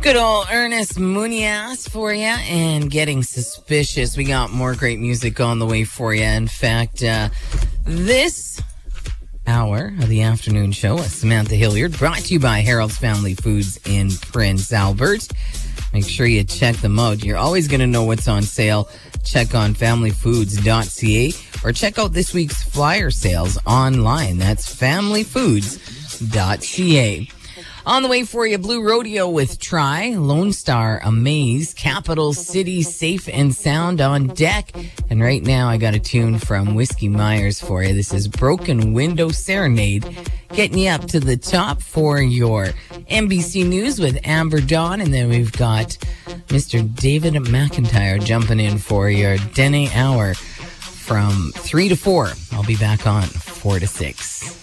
Good old Ernest Munoz for you and Getting Suspicious. We got more great music on the way for you. In fact, this hour of the afternoon show with Samantha Hilliard brought to you by Harold's Family Foods in Prince Albert. Make sure you check them out. You're always going to know what's on sale. Check on familyfoods.ca or check out this week's flyer sales online. That's familyfoods.ca. On the way for you, Blue Rodeo with Try, Lone Star, Amaze, Capital City, Safe and Sound on deck. And right now, I got a tune from Whiskey Myers for you. This is Broken Window Serenade, getting you up to the top for your NBC News with Amber Dawn. And then we've got Mr. David McIntyre jumping in for your Dene Hour from 3 to 4. I'll be back on 4 to 6.